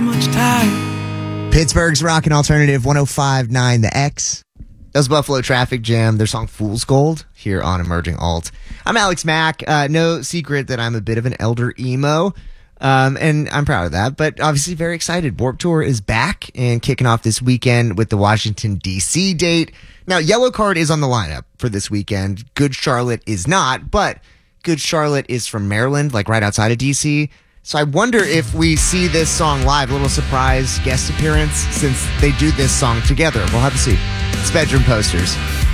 much time. Pittsburgh's Rockin' Alternative 105.9 The X. That was Buffalo Traffic Jam, their song Fool's Gold, here on Emerging Alt. I'm Alex Mack. No secret that I'm a bit of an elder emo, and I'm proud of that, but obviously very excited. Warped Tour is back and kicking off this weekend with the Washington, D.C. date. Now, Yellow Card is on the lineup for this weekend. Good Charlotte is not, but Good Charlotte is from Maryland, like right outside of D.C., so I wonder if we see this song live, a little surprise guest appearance, since they do this song together. We'll have to see. It's Bedroom Posters.